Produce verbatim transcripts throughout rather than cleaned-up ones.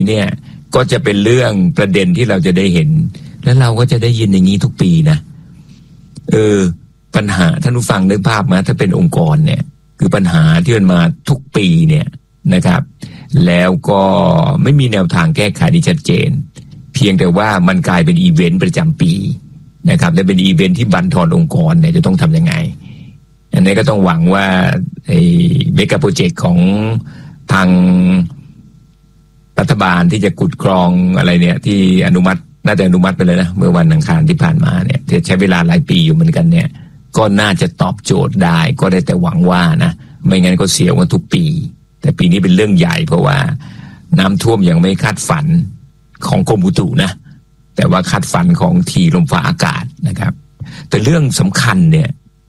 เนี่ยก็จะเป็นเรื่องประเด็นที่เราจะได้เห็นและเราก็จะได้ยินอย่างนี้ทุกปีนะเออปัญหาท่านผู้ฟังนึกภาพมาถ้าเป็นองค์กรเนี่ยคือปัญหาที่มันมาทุกปีเนี่ยนะครับแล้วก็ไม่มีแนวทางแก้ไขที่ชัดเจนเพียงแต่ว่ามันกลายเป็นอีเวนต์ประจำปีนะครับและเป็นอีเวนต์ที่บั่นทอนองค์กรเนี่ยจะต้องทำยังไงอันนี้ก็ต้องหวังว่าไอ้เมกะโปรเจกต์ของทางรัฐบาลที่จะกุดกรองอะไรเนี่ยที่อนุมัติน่าจะอนุมัติไปเลยนะเมื่อวันอังคารที่ผ่านมาเนี่ยจะใช้เวลาหลายปีอยู่เหมือนกันเนี่ยก็น่าจะตอบโจทย์ได้ก็ได้แต่หวังว่านะไม่งั้นก็เสียกันทุกปีแต่ปีนี้เป็นเรื่องใหญ่เพราะว่าน้ำท่วมยังไม่คาดฝันของกรมอุตุนะแต่ว่าคาดฝันของทีลมฟ้าอากาศนะครับแต่เรื่องสำคัญเนี่ย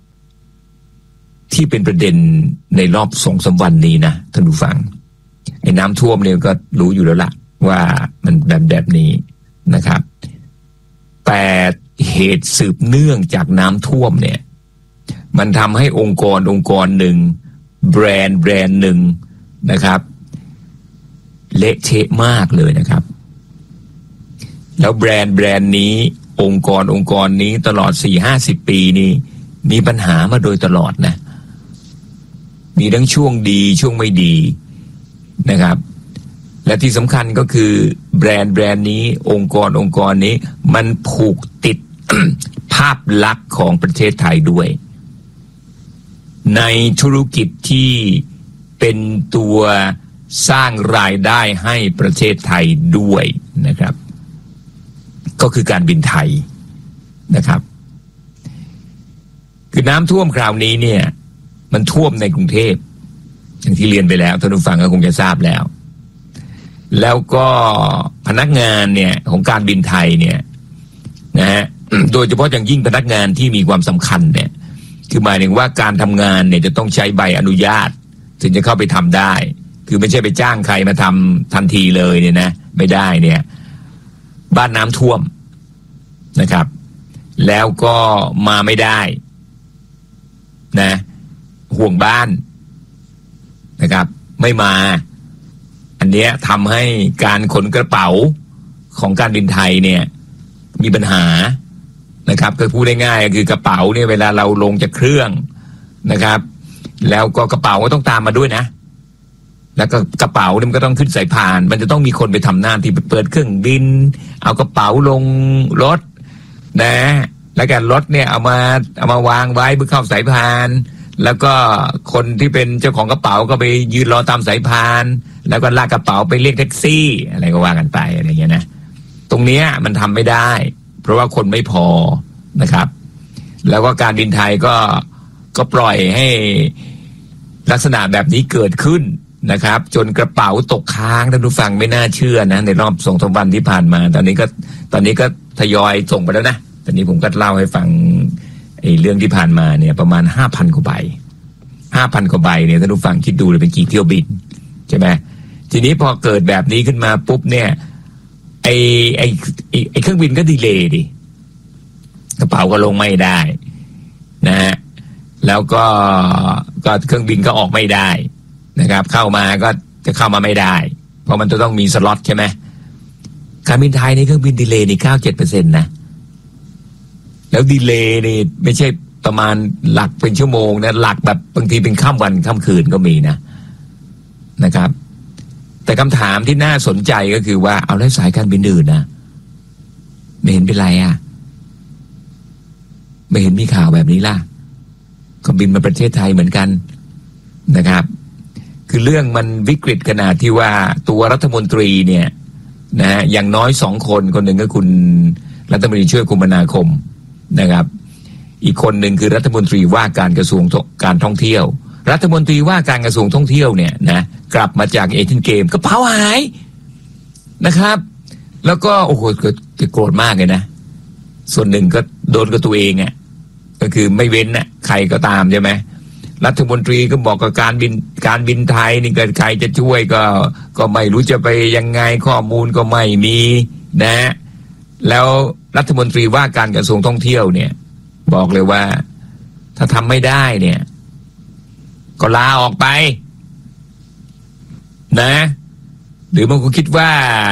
ที่เป็นประเด็นในรอบสองสามวันนี้นะท่านผู้ฟังไอ้น้ำท่วมเนี่ยก็รู้อยู่แล้วล่ะว่ามันแบบแบบนี้นะครับแต่เหตุสืบเนื่องจากน้ำท่วมเนี่ยมันทำให้องค์กรองค์กรหนึ่งแบรนด์แบรนด์หนึ่งนะครับเละเทะมากเลยนะครับแล้วแบรนด์แบรนด์นี้องค์กรองค์กรนี้ตลอด สี่ห้าสิบ ปีนี้มีปัญหามาโดยตลอดนะมีทั้งช่วงดีช่วงไม่ดีนะครับและที่สำคัญก็คือแบรนด์แบรนด์นี้องค์กรองค์กรนี้มันผูกติด ภาพลักษณ์ของประเทศไทยด้วยในธุรกิจที่เป็นตัวสร้างรายได้ให้ประเทศไทยด้วยนะครับก็คือการบินไทยนะครับคือน้ำท่วมคราวนี้เนี่ยมันท่วมในกรุงเทพอย่างที่เรียนไปแล้วท่านผู้ฟังก็คงจะทราบแล้วแล้วก็พนักงานเนี่ยของการบินไทยเนี่ยนะฮะ โดยเฉพาะอย่างยิ่งพนักงานที่มีความสำคัญเนี่ยคือหมายถึงว่าการทำงานเนี่ยจะต้องใช้ใบอนุญาตถึงจะเข้าไปทำได้คือไม่ใช่ไปจ้างใครมาทำทันทีเลยเนี่ยนะไม่ได้เนี่ยบ้านน้ำท่วมนะครับแล้วก็มาไม่ได้นะห่วงบ้านนะครับไม่มาอันเนี้ยทำให้การขนกระเป๋าของการบินไทยเนี่ยมีปัญหานะครับก็พูดง่ายๆก็คือกระเป๋าเนี่ยเวลาเราลงจากเครื่องนะครับแล้วก็กระเป๋าก็ต้องตามมาด้วยนะแล้วก็กระเป๋าเนี่ยมันก็ต้องขึ้นสายพานมันจะต้องมีคนไปทำหน้าที่ไปเปิดเครื่องบินเอากระเป๋าลงรถนะแล้วกันรถเนี่ยเอามาเอามาวางไว้เพื่อเข้าสายพานแล้วก็คนที่เป็นเจ้าของกระเป๋าก็ไปยืนรอตามสายพานแล้วก็ลากกระเป๋าไปเรียกแท็กซี่อะไรก็ว่ากันไปอะไรเงี้ยนะตรงเนี้ยมันทำไม่ได้เพราะว่าคนไม่พอนะครับแล้วก็การบินไทยก็ก็ปล่อยให้ลักษณะแบบนี้เกิดขึ้นนะครับจนกระเป๋าตกค้างท่านผู้ฟังไม่น่าเชื่อนะในรอบสองสามวันที่ผ่านมาตอนนี้ก็ตอนนี้ก็ทยอยส่งไปแล้วนะตอนนี้ผมก็เล่าให้ฟังไอ้เรื่องที่ผ่านมาเนี่ยประมาณ ห้าพัน กว่าใบ ห้าพัน กว่าใบเนี่ยท่านผู้ฟังคิดดูเลยเป็นกี่เที่ยวบินใช่ไหมทีนี้พอเกิดแบบนี้ขึ้นมาปุ๊บเนี่ยไอ้ไอ้ไอ้เครื่องบินก็ดีเลย์ดิกระเป๋าก็ลงไม่ได้นะฮะแล้วก็ก็เครื่องบินก็ออกไม่ได้นะครับเข้ามาก็จะเข้ามาไม่ได้เพราะมันจะต้องมีสล็อตใช่ไหมการบินไทยในเครื่องบินดีเลย์นี่ เก้าสิบเจ็ดเปอร์เซ็นต์ นะแล้วดีเลย์นี่ไม่ใช่ประมาณหลักเป็นชั่วโมงนะหลักแบบบางทีเป็นข้ามวันข้ามคืนก็มีนะนะครับแต่คำถามที่น่าสนใจก็คือว่าเอาแล้วสายการบินอื่นนะไม่เห็นเป็นไรอ่ะไม่เห็นมีข่าวแบบนี้ล่ะก็บินมาประเทศไทยเหมือนกันนะครับคือเรื่องมันวิกฤตขนาดที่ว่าตัวรัฐมนตรีเนี่ยนะฮะอย่างน้อยสองคนคนหนึ่งก็คุณรัฐมนตรีช่วยคมนาคมนะครับอีกคนหนึ่งคือรัฐมนตรีว่าการกระทรวงการท่องเที่ยวรัฐมนตรีว่าการกระทรวงท่องเที่ยวเนี่ยนะกลับมาจากเอเชียนเกมกระเป๋าหายนะครับแล้วก็โอ้โหโกรธมากเลยนะส่วนหนึ่งก็โดนกับตัวเองอ่ะก็คือไม่เว้นน่ะใครก็ตามใช่ไหมรัฐมนตรีก็บอกกับการบินการบินไทยนี่เกิดใครจะช่วยก็ก็ไม่รู้จะไปยังไงข้อมูลก็ไม่มีนะแล้วรัฐมนตรีว่าการกระทรวงท่องเที่ยวเนี่ยบอกเลยว่าถ้าทำไม่ได้เนี่ยก็ลาออกไปนะหรือบางคนคิดว่า